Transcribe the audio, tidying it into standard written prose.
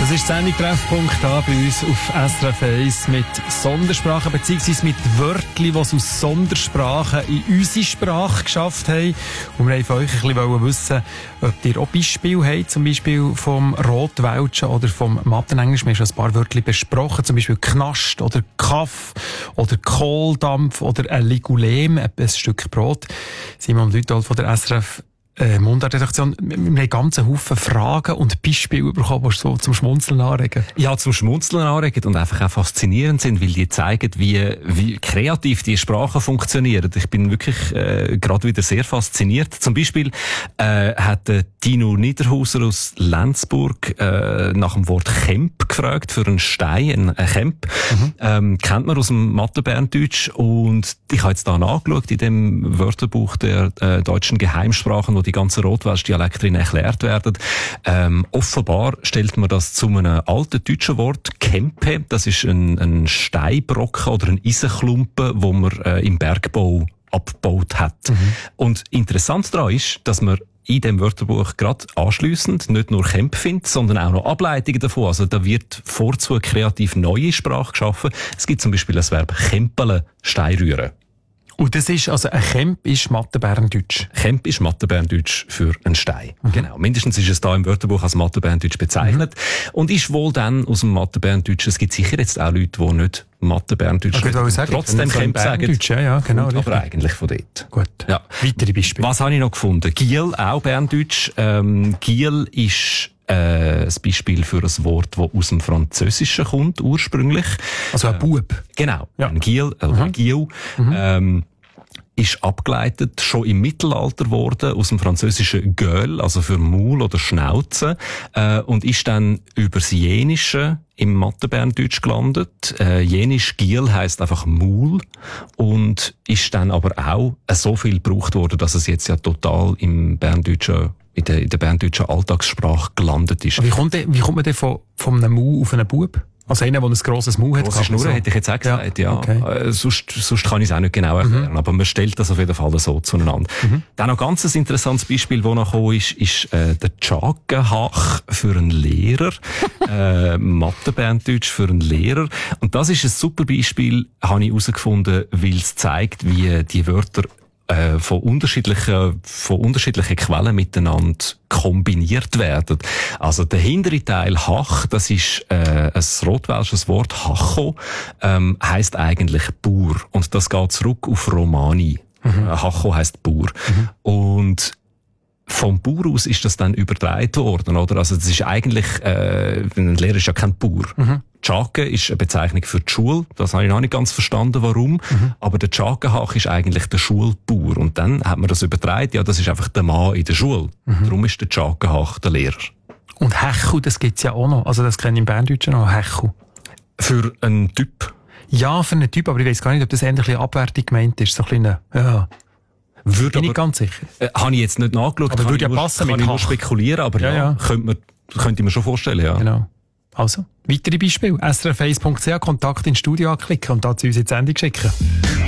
Das ist die Sendung Treffpunkt hier bei uns auf SRF 1 mit Sondersprachen, beziehungsweise mit Wörtern, die es aus Sondersprachen in unsere Sprache geschafft haben. Und wir wollten von euch ein bisschen wissen, ob ihr auch Beispiele habt, zum Beispiel vom Rotwelschen oder vom Mattenenglisch. Wir haben schon ein paar Wörter besprochen, zum Beispiel Knast oder Kaff oder Kohldampf oder ein Ligulem, ein Stück Brot. Simon Lüthold von der SRF Mundartredaktion. Wir haben einen ganzen Haufen Fragen und Beispiele bekommen, die so zum Schmunzeln anregen. Ja, zum Schmunzeln anregen und einfach auch faszinierend sind, weil die zeigen, wie kreativ die Sprachen funktionieren. Ich bin wirklich gerade wieder sehr fasziniert. Zum Beispiel hat Tino Niederhauser aus Lenzburg nach dem Wort Kemp gefragt für einen Stein, ein Kemp. Kennt man aus dem Mathe-Berndeutsch. Und ich habe jetzt da nachgeschaut in dem Wörterbuch der deutschen Geheimsprachen, wo die ganzen Rotwelsch-Dialekte drin erklärt werden. Offenbar stellt man das zu einem alten deutschen Wort, Kempe. Das ist ein Steinbrocken oder ein Eisenklumpen, wo man im Bergbau abgebaut hat. Und interessant daran ist, dass man in dem Wörterbuch gerade anschliessend nicht nur Kemp findet, sondern auch noch Ableitungen davon. Also da wird vorzu kreativ neue Sprache geschaffen. Es gibt zum Beispiel das Verb Kempelen, Stein rühren. Und das ist, also ein Kemp ist Mathe-Berndeutsch. Kemp ist Mathe-Berndeutsch für einen Stein. Genau. Mindestens ist es da im Wörterbuch als Mathe-Berndeutsch bezeichnet. Und ist wohl dann aus dem Mathe-Berndeutsch, es gibt sicher jetzt auch Leute, die nicht Mathe-Berndeutsch trotzdem Kemp sagen. Ja, genau. Aber eigentlich von dort. Gut. Ja. Weitere Beispiele. Was habe ich noch gefunden? Giel, auch Berndeutsch. Giel ist das Beispiel für ein Wort, das aus dem Französischen kommt, ursprünglich. Also ein Bub. Genau. Ja. Ein Giel, oder Giel. Ist abgeleitet, schon im Mittelalter worden, aus dem französischen Gueule, also für Maul oder Schnauze, und ist dann übers Jenische im Mathe-Berndeutsch gelandet. Jenisch Giel heisst einfach Maul und ist dann aber auch so viel gebraucht worden, dass es jetzt ja total im Berndeutschen, in der berndeutschen Alltagssprache gelandet ist. Wie kommt man denn von einem Maul auf einen Bub? Also einer, der ein grosses Maul hat. Grosse Schnurren, hätte ich jetzt auch gesagt, ja. Okay. Sonst kann ich es auch nicht genau erklären, aber man stellt das auf jeden Fall so zueinander. Dann noch ganz ein interessantes Beispiel, das noch gekommen ist der Tschagenhach für einen Lehrer. Mathe-Berndeutsch für einen Lehrer. Und das ist ein super Beispiel, habe ich herausgefunden, weil es zeigt, wie die Wörter von unterschiedlichen Quellen miteinander kombiniert werden. Also der hintere Teil Hach, das ist ein rotwelsches Wort, Hacho, heisst eigentlich Bauer. Und das geht zurück auf Romani. Hacho heisst Bauer. Und vom Bauer aus ist das dann übertragen worden, oder? Also das ist eigentlich, ein Lehrer ist ja kein Bauer. Tschake ist eine Bezeichnung für die Schule. Das habe ich noch nicht ganz verstanden, warum. Aber der Tschagenhach ist eigentlich der Schulbauer. Und dann hat man das übertragen, ja, das ist einfach der Mann in der Schule. Darum ist der Tschagenhach der Lehrer. Und Hechu, das gibt's ja auch noch. Also das kenne ich im Berndeutschen noch, Hechu. Für einen Typ? Ja, für einen Typ, aber ich weiss gar nicht, ob das endlich eine Abwertung gemeint ist. So ein bisschen, ja. Bin ich ganz sicher. Habe ich jetzt nicht nachgeschaut. Aber würde ja passen mit Kann ich nur spekulieren, aber ja. Könnte ich mir schon vorstellen, ja. Genau. Also, weitere Beispiele. srf1.ch, Kontakt ins Studio anklicken und da zu uns in die Sendung schicken.